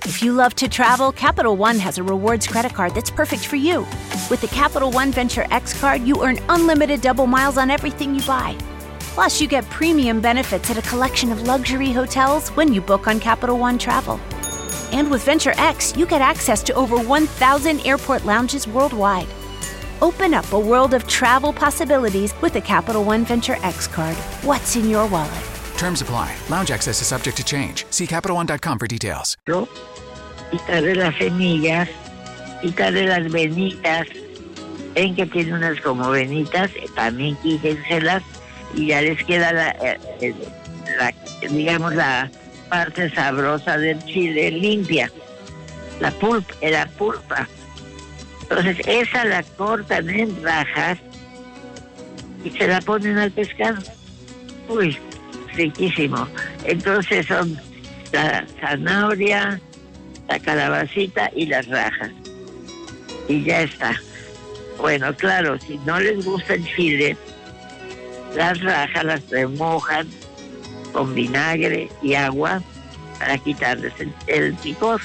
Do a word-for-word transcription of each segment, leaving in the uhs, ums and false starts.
If you love to travel, Capital One has a rewards credit card that's perfect for you. With the Capital One Venture X card, you earn unlimited double miles on everything you buy. Plus, you get premium benefits at a collection of luxury hotels when you book on Capital One Travel. And with Venture X, you get access to over one thousand airport lounges worldwide. Open up a world of travel possibilities with the Capital One Venture X card. What's in your wallet? Terms apply. Lounge access is subject to change. See Capital One dot com for details. Quitarle las semillas, quitarle las venitas. Ven que tiene unas como venitas, también quítenselas y ya les queda la, eh, la, digamos, la parte sabrosa del chile limpia. La pulpa, la pulpa. Entonces esa la cortan en rajas y se la ponen al pescado. Uy, riquísimo. Entonces son la zanahoria, la calabacita y las rajas. Y ya está. Bueno, claro, si no les gusta el chile, las rajas las remojan con vinagre y agua para quitarles el, el picor.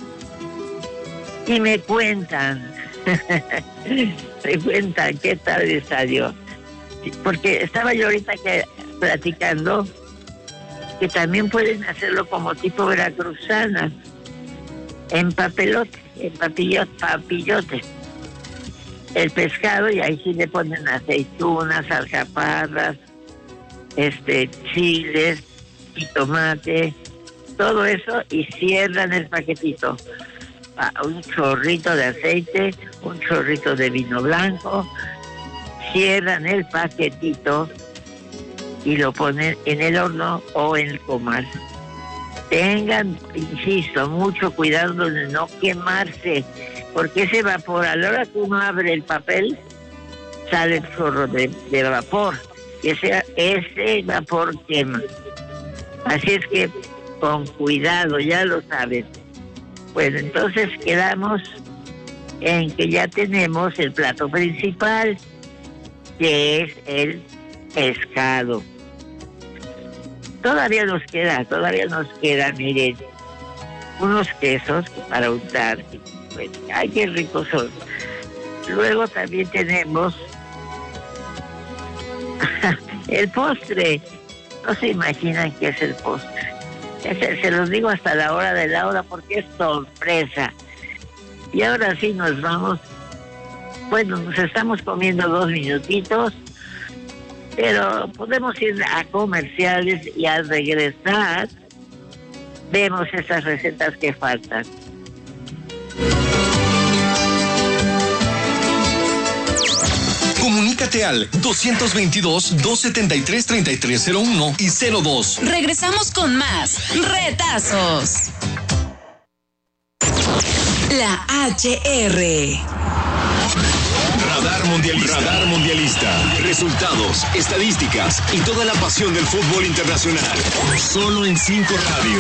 Y me cuentan, me cuentan qué tal les salió. Porque estaba yo ahorita que platicando que también pueden hacerlo como tipo veracruzana, en papelote, en papillote, papillote. El pescado y ahí sí le ponen aceitunas, alcaparras, este, chiles y tomate, todo eso y cierran el paquetito. Un chorrito de aceite, un chorrito de vino blanco, cierran el paquetito y lo ponen en el horno o en el comal. Tengan, insisto, mucho cuidado de no quemarse, porque ese vapor, a la hora que uno abre el papel, sale el chorro de, de vapor, y ese, ese vapor quema. Así es que con cuidado, ya lo saben. Bueno, entonces quedamos en que ya tenemos el plato principal, que es el pescado. Todavía nos queda, todavía nos queda, miren, unos quesos para untar. Pues, ay, qué ricos son. Luego también tenemos el postre. No se imaginan qué es el postre. Se, se los digo hasta la hora de la hora porque es sorpresa. Y ahora sí nos vamos. Bueno, nos estamos comiendo dos minutitos, pero podemos ir a comerciales y al regresar vemos esas recetas que faltan. Comunícate al dos veintidós, dos setenta y tres, treinta y tres cero uno y cero dos. Regresamos con más retazos. La H R. Radar Mundialista. Radar Mundialista. Resultados, estadísticas y toda la pasión del fútbol internacional. Solo en cinco Radio.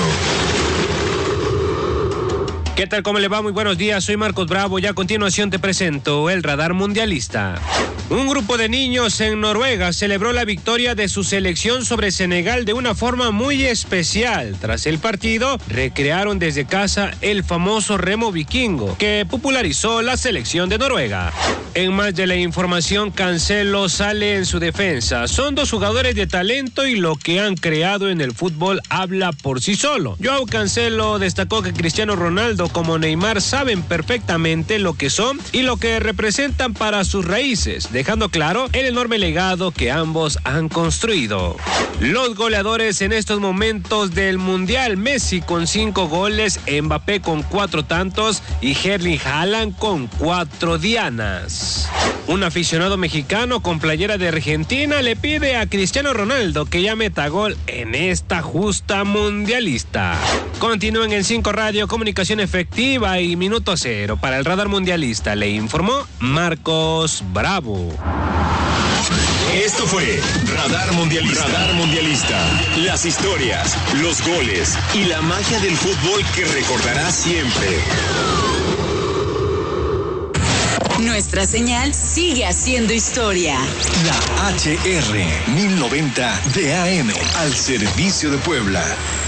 ¿Qué tal? ¿Cómo le va? Muy buenos días, soy Marcos Bravo y a continuación te presento el Radar Mundialista. Un grupo de niños en Noruega celebró la victoria de su selección sobre Senegal de una forma muy especial. Tras el partido, recrearon desde casa el famoso remo vikingo que popularizó la selección de Noruega. En más de la información, Cancelo sale en su defensa. Son dos jugadores de talento y lo que han creado en el fútbol habla por sí solo. Joao Cancelo destacó que Cristiano Ronaldo como Neymar saben perfectamente lo que son y lo que representan para sus raíces, dejando claro el enorme legado que ambos han construido. Los goleadores en estos momentos del Mundial: Messi con cinco goles, Mbappé con cuatro tantos y Erling Haaland con cuatro dianas. Un aficionado mexicano con playera de Argentina le pide a Cristiano Ronaldo que ya meta gol en esta justa mundialista. Continúen en cinco Radio, comunicación efectiva y minuto cero. Para el Radar Mundialista le informó Marcos Bravo. Esto fue Radar Mundialista. Radar Mundialista. Las historias, los goles y la magia del fútbol que recordarás siempre. Nuestra señal sigue haciendo historia. La H R mil noventa de A M al servicio de Puebla.